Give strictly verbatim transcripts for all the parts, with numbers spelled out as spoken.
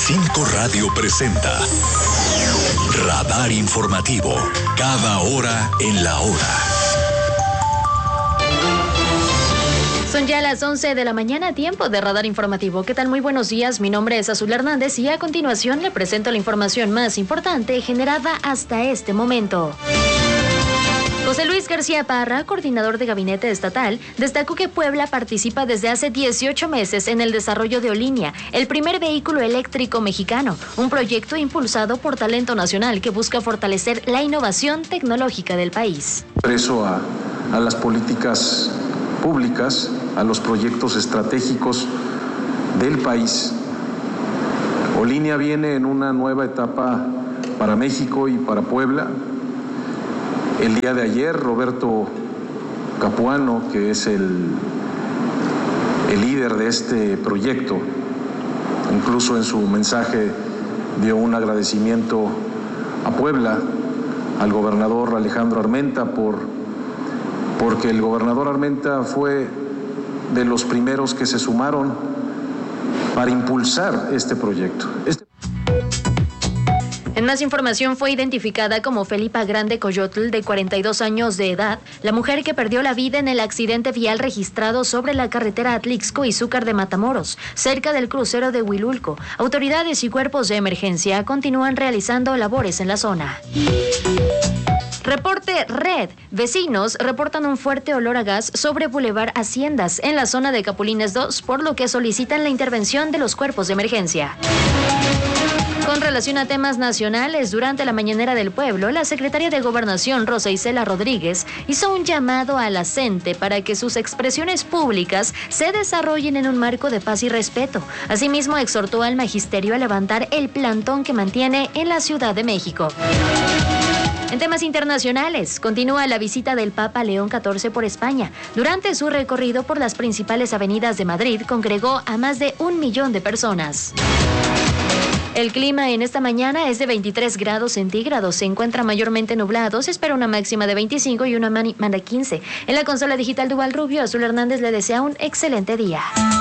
cinco Radio presenta Radar Informativo, cada hora en la hora. Son ya las once de la mañana, tiempo de Radar Informativo. ¿Qué tal? Muy buenos días, mi nombre es Azul Hernández y a continuación le presento la información más importante generada hasta este momento. José Luis García Parra, coordinador de Gabinete Estatal, destacó que Puebla participa desde hace dieciocho meses en el desarrollo de Olinia, el primer vehículo eléctrico mexicano, un proyecto impulsado por Talento Nacional que busca fortalecer la innovación tecnológica del país. Preso a, a las políticas públicas, a los proyectos estratégicos del país. Olinia viene en una nueva etapa para México y para Puebla. El día de ayer, Roberto Capuano, que es el, el líder de este proyecto, incluso en su mensaje dio un agradecimiento a Puebla, al gobernador Alejandro Armenta, por, porque el gobernador Armenta fue de los primeros que se sumaron para impulsar este proyecto. Este En más información, fue identificada como Felipa Grande Coyotl, de cuarenta y dos años de edad, la mujer que perdió la vida en el accidente vial registrado sobre la carretera Atlixco-Izúcar de Matamoros, cerca del crucero de Huilulco. Autoridades y cuerpos de emergencia continúan realizando labores en la zona. Reporte Red. Vecinos reportan un fuerte olor a gas sobre Boulevard Haciendas, en la zona de Capulines dos, por lo que solicitan la intervención de los cuerpos de emergencia. Con relación a temas nacionales, durante la mañanera del pueblo, la secretaria de Gobernación, Rosa Isela Rodríguez, hizo un llamado a la CENTE para que sus expresiones públicas se desarrollen en un marco de paz y respeto. Asimismo, exhortó al magisterio a levantar el plantón que mantiene en la Ciudad de México. En temas internacionales, continúa la visita del Papa León catorce por España. Durante su recorrido por las principales avenidas de Madrid, congregó a más de un millón de personas. El clima en esta mañana es de veintitrés grados centígrados, se encuentra mayormente nublado, se espera una máxima de veinticinco y una mínima de quince. En la consola digital Duval Rubio, Azul Hernández le desea un excelente día.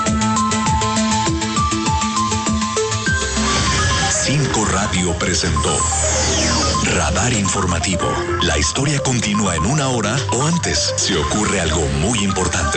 cinco Radio presentó Radar Informativo. La historia continúa en una hora o antes si ocurre algo muy importante.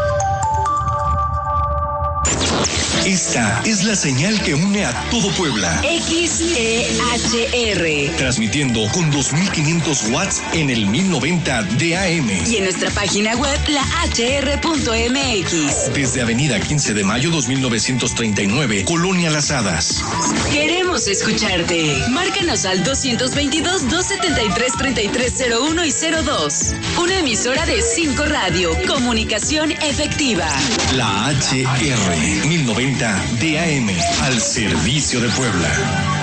Esta es la señal que une a todo Puebla. X E H R. Transmitiendo con dos mil quinientos watts en el mil noventa de A M. Y en nuestra página web, la H R punto M X. Desde Avenida quince de mayo dos mil novecientos treinta y nueve, Colonia Las Hadas. Queremos escucharte. Márcanos al dos veintidós, doscientos setenta y tres, treinta y tres cero uno y cero dos. Una emisora de cinco Radio. Comunicación efectiva. La H R mil noventa de A M, al servicio de Puebla.